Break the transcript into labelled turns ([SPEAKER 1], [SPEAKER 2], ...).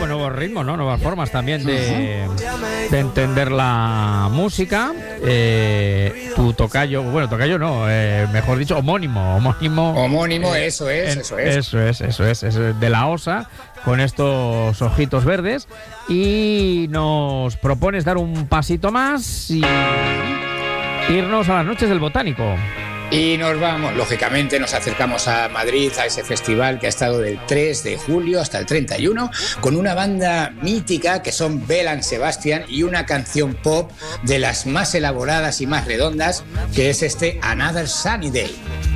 [SPEAKER 1] pues nuevos ritmos, ¿no? Nuevas formas también de entender la música. Tu tocayo, bueno, tocayo no, mejor dicho, homónimo.
[SPEAKER 2] Eso es.
[SPEAKER 1] De la OSA, con estos ojitos verdes. Y nos propones dar un pasito más y irnos a las noches del Botánico.
[SPEAKER 2] Y nos vamos, lógicamente nos acercamos a Madrid, a ese festival que ha estado del 3 de julio hasta el 31, con una banda mítica que son Belle Sebastian y una canción pop de las más elaboradas y más redondas, que es este Another Sunny Day.